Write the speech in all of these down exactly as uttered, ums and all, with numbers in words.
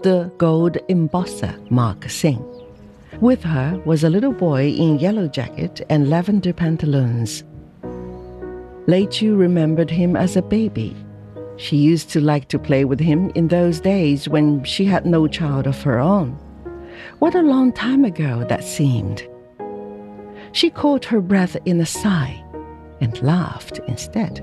the gold embosser, Mark Singh. With her was a little boy in yellow jacket and lavender pantaloons. Lei Chu remembered him as a baby. She used to like to play with him in those days when she had no child of her own. What a long time ago that seemed. She caught her breath in a sigh and laughed instead.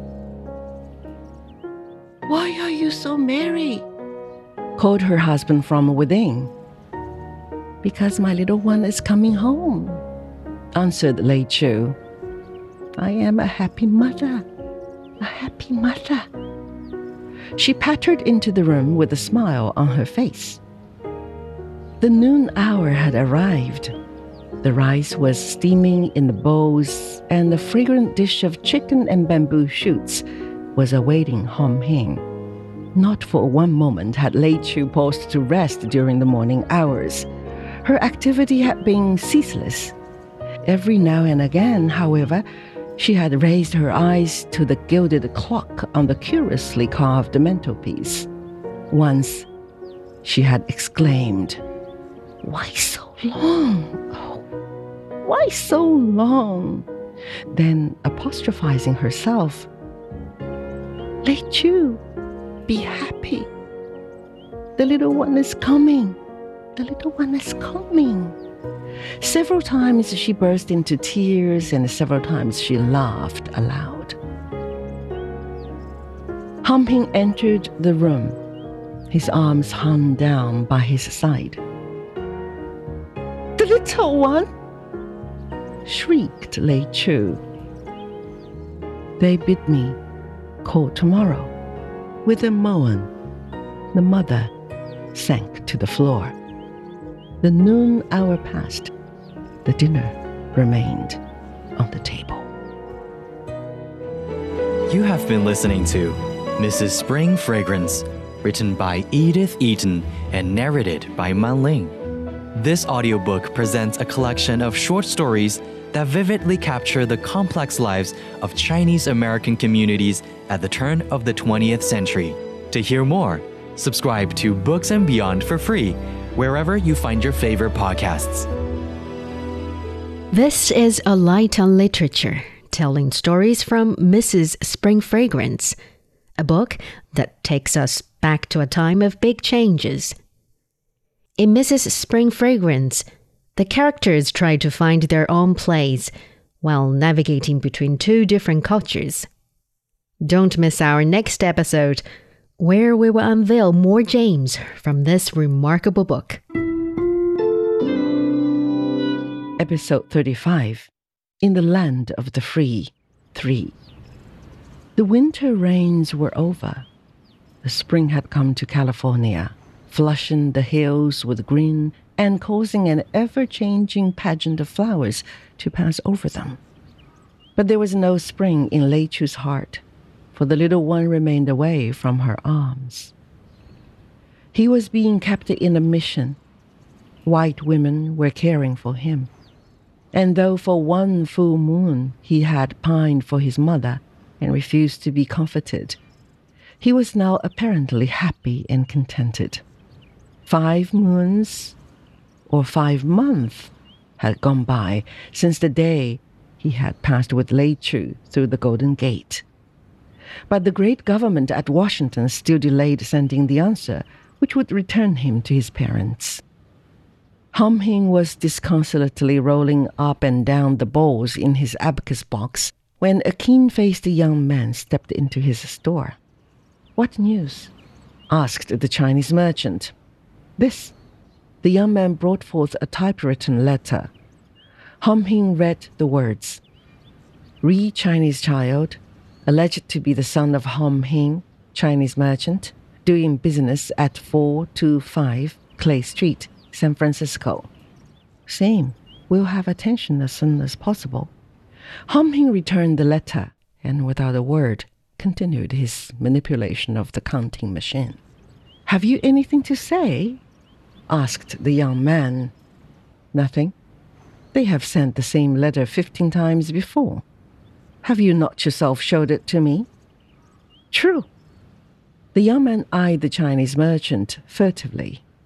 "Why are you so merry?" called her husband from within. "Because my little one is coming home," answered Lei Chu. "I am a happy mother, a happy mother." She pattered into the room with a smile on her face. The noon hour had arrived. The rice was steaming in the bowls, and the fragrant dish of chicken and bamboo shoots was awaiting Hom Hing. Not for one moment had Lei Chu paused to rest during the morning hours. Her activity had been ceaseless. Every now and again, however, she had raised her eyes to the gilded clock on the curiously carved mantelpiece. Once, she had exclaimed, "Why so long? Oh, why so long?" Then, apostrophizing herself, "Lei Chu, be happy. The little one is coming. The little one is coming." Several times she burst into tears, and several times she laughed aloud. Hom Hing entered the room. His arms hung down by his side. "The little one!" shrieked Lei Chu. "They bid me call tomorrow." With a moan, the mother sank to the floor. The noon hour passed. The dinner remained on the table. You have been listening to Missus Spring Fragrance, written by Edith Eaton and narrated by Man Ling. This audiobook presents a collection of short stories that vividly capture the complex lives of Chinese American communities at the turn of the twentieth century. To hear more, subscribe to Books and Beyond for free wherever you find your favorite podcasts. This is A Light on Literature, telling stories from Missus Spring Fragrance, a book that takes us back to a time of big changes. In Missus Spring Fragrance, the characters try to find their own place while navigating between two different cultures. Don't miss our next episode, where we will unveil more gems from this remarkable book. Episode thirty-five, In the Land of the Free, three. The winter rains were over. The spring had come to California, flushing the hills with green and causing an ever-changing pageant of flowers to pass over them. But there was no spring in Lei Chu's heart, for the little one remained away from her arms. He was being kept in a mission. White women were caring for him. And though for one full moon he had pined for his mother and refused to be comforted, he was now apparently happy and contented. Five moons, or five months, had gone by since the day he had passed with Lei Chu through the Golden Gate. But the great government at Washington still delayed sending the answer, which would return him to his parents. Hom Hing was disconsolately rolling up and down the bowls in his abacus box when a keen-faced young man stepped into his store. "What news?" asked the Chinese merchant. "This." The young man brought forth a typewritten letter. Hom Hing read the words. "Re Chinese child, alleged to be the son of Hom Hing, Chinese merchant, doing business at four two five Clay Street, San Francisco. Same. We'll have attention as soon as possible." Hom Hing returned the letter and, without a word, continued his manipulation of the counting machine. "Have you anything to say?" asked the young man. "Nothing. They have sent the same letter fifteen times before. Have you not yourself showed it to me?" "True." The young man eyed the Chinese merchant furtively.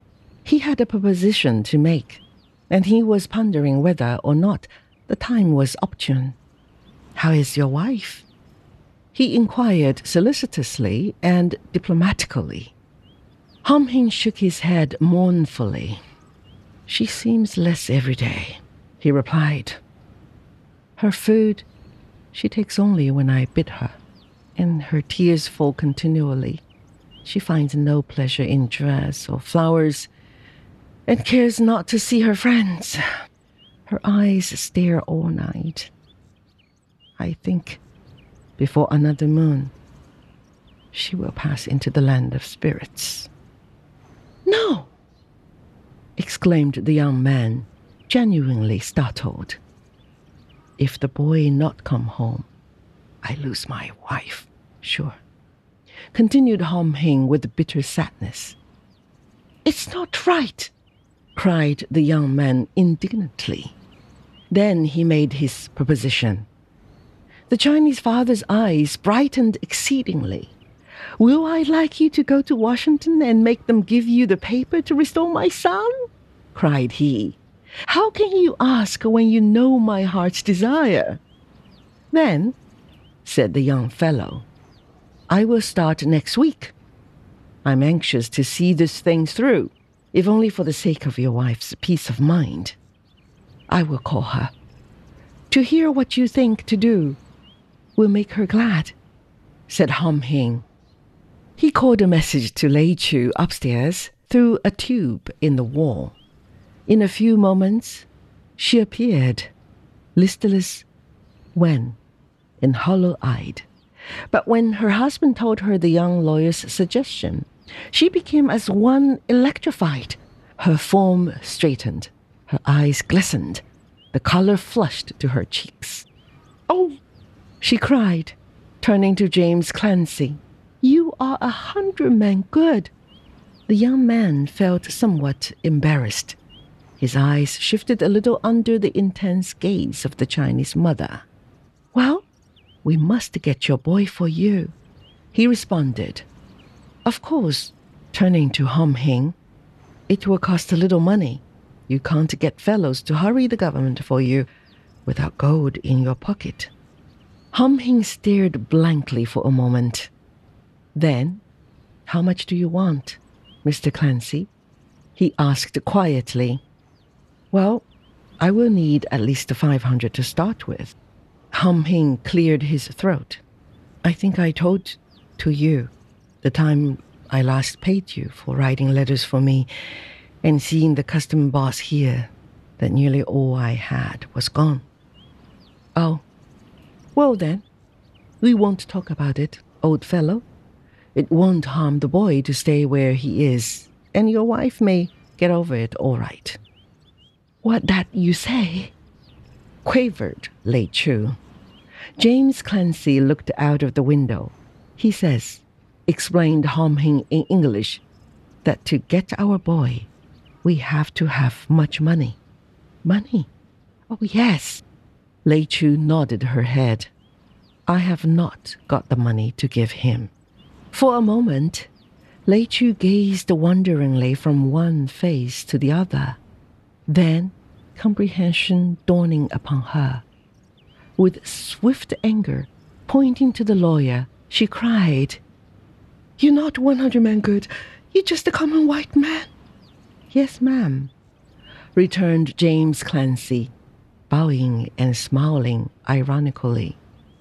He had a proposition to make, and he was pondering whether or not the time was opportune. "How is your wife?" he inquired solicitously and diplomatically. Hom Hing shook his head mournfully. "She seems less every day," he replied. "Her food she takes only when I bid her, and her tears fall continually. She finds no pleasure in dress or flowers, and cares not to see her friends. Her eyes stare all night. I think before another moon, she will pass into the land of spirits." "No!" exclaimed the young man, genuinely startled. "If the boy not come home, I lose my wife, sure," continued Hom Hing with bitter sadness. "It's not right," cried the young man indignantly. Then he made his proposition. The Chinese father's eyes brightened exceedingly. "Will I like you to go to Washington and make them give you the paper to restore my son?" cried he. "How can you ask when you know my heart's desire?" "Then," said the young fellow, "I will start next week. I'm anxious to see this thing through, if only for the sake of your wife's peace of mind. I will call her. To hear what you think to do will make her glad," said Hom Hing. He called a message to Lei Chu upstairs through a tube in the wall. In a few moments, she appeared, listless, wan, and hollow-eyed. But when her husband told her the young lawyer's suggestion, she became as one electrified. Her form straightened, her eyes glistened, the color flushed to her cheeks. "Oh," she cried, turning to James Clancy, "you are a hundred men good." The young man felt somewhat embarrassed. His eyes shifted a little under the intense gaze of the Chinese mother. "Well, we must get your boy for you," he responded. "Of course," turning to Hom Hing, "it will cost a little money. You can't get fellows to hurry the government for you without gold in your pocket." Hom Hing stared blankly for a moment. Then, "How much do you want, Mister Clancy?" he asked quietly. "Well, I will need at least five hundred to start with." Hom Hing cleared his throat. "I think I told to you the time I last paid you for writing letters for me and seeing the custom boss here that nearly all I had was gone." "Oh, well then, we won't talk about it, old fellow. It won't harm the boy to stay where he is, and your wife may get over it all right." "What that you say?" quavered Lei Chu. James Clancy looked out of the window. "He says," explained Hom Hing in English, "that to get our boy, we have to have much money." "Money? Oh, yes." Lei Chu nodded her head. "I have not got the money to give him." For a moment, Lei Chu gazed wonderingly from one face to the other. Then, comprehension dawning upon her. With swift anger, pointing to the lawyer, she cried, "You're not one hundred men good. You're just a common white man." "Yes, ma'am," returned James Clancy, bowing and smiling ironically.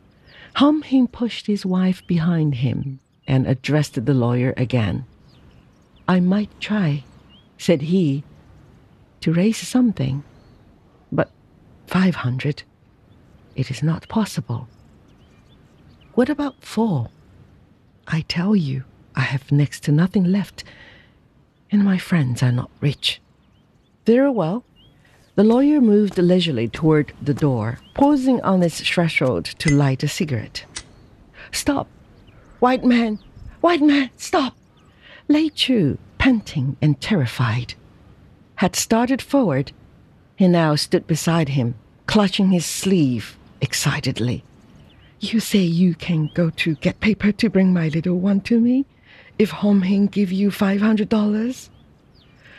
Hom Hing pushed his wife behind him and addressed the lawyer again. "I might try," said he, "to raise something, but five hundred, it is not possible." "What about four?" "I tell you, I have next to nothing left, and my friends are not rich." "Very well." The lawyer moved leisurely toward the door, pausing on its threshold to light a cigarette. "Stop! White man! White man, stop!" Lei Chu, panting and terrified, had started forward and now stood beside him, clutching his sleeve excitedly. "You say you can go to get paper to bring my little one to me if Hom Hing give you five hundred dollars?"